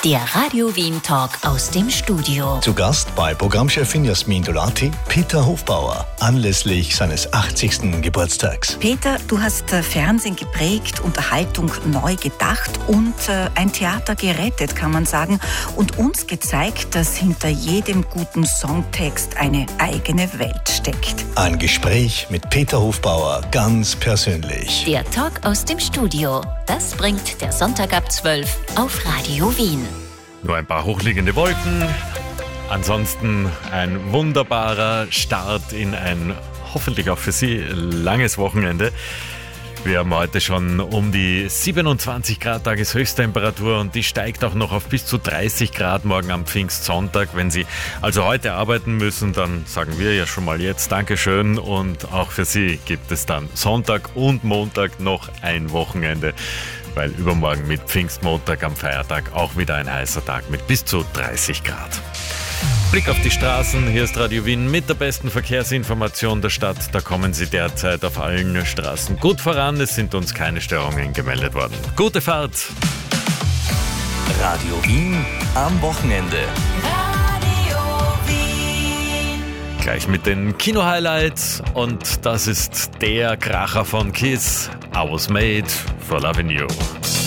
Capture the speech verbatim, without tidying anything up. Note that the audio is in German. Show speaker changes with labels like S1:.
S1: Der Radio Wien Talk aus dem Studio.
S2: Zu Gast bei Programmchefin Jasmin Dolati, Peter Hofbauer, anlässlich seines achtzigsten Geburtstags.
S3: Peter, du hast äh, Fernsehen geprägt, Unterhaltung neu gedacht und äh, ein Theater gerettet, kann man sagen, und uns gezeigt, dass hinter jedem guten Songtext eine eigene Welt steckt.
S2: Ein Gespräch mit Peter Hofbauer, ganz persönlich.
S1: Der Talk aus dem Studio. Das bringt der Sonntag ab zwölf auf Radio Wien.
S4: Nur ein paar hochliegende Wolken. Ansonsten ein wunderbarer Start in ein hoffentlich auch für Sie langes Wochenende. Wir haben heute schon um die siebenundzwanzig Grad Tageshöchsttemperatur und die steigt auch noch auf bis zu dreißig Grad morgen am Pfingstsonntag. Wenn Sie also heute arbeiten müssen, dann sagen wir ja schon mal jetzt Dankeschön, und auch für Sie gibt es dann Sonntag und Montag noch ein Wochenende, weil übermorgen mit Pfingstmontag am Feiertag auch wieder ein heißer Tag mit bis zu dreißig Grad. Blick auf die Straßen, hier ist Radio Wien mit der besten Verkehrsinformation der Stadt. Da kommen Sie derzeit auf allen Straßen gut voran, es sind uns keine Störungen gemeldet worden. Gute Fahrt!
S5: Radio Wien am Wochenende.
S4: Gleich mit den Kino-Highlights, und das ist der Kracher von Kiss, I Was Made for Loving You.